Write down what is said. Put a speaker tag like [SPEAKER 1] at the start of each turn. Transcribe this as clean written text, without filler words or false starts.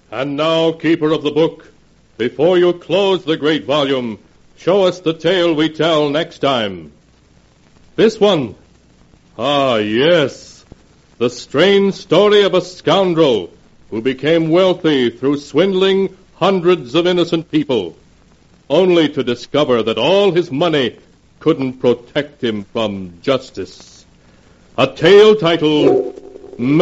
[SPEAKER 1] And now, keeper of the book, before you close the great volume, show us the tale we tell next time. This one. Ah, yes. The strange story of a scoundrel who became wealthy through swindling hundreds of innocent people, only to discover that all his money couldn't protect him from justice. A tale titled